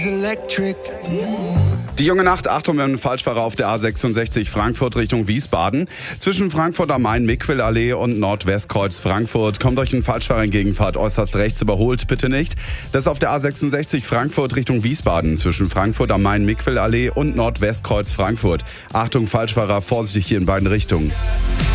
Die junge Nacht, Achtung, wir haben einen Falschfahrer auf der A66 Frankfurt Richtung Wiesbaden. Zwischen Frankfurt am Main, Miquelallee und Nordwestkreuz Frankfurt kommt euch ein Falschfahrer entgegen, fahrt äußerst rechts, überholt bitte nicht. Das ist auf der A66 Frankfurt Richtung Wiesbaden. Zwischen Frankfurt am Main, Miquelallee und Nordwestkreuz Frankfurt. Achtung, Falschfahrer, vorsichtig hier in beiden Richtungen.